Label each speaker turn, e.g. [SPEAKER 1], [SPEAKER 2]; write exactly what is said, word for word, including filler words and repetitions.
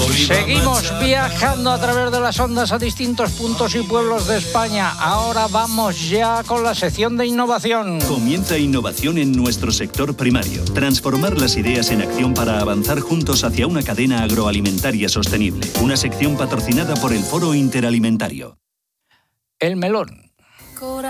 [SPEAKER 1] Seguimos viajando a través de las ondas a distintos puntos y pueblos de España. Ahora vamos ya con la sección de innovación.
[SPEAKER 2] Comienza innovación en nuestro sector primario. Transformar las ideas en acción para avanzar juntos hacia una cadena agroalimentaria sostenible. Una sección patrocinada por el Foro Interalimentario.
[SPEAKER 1] El melón.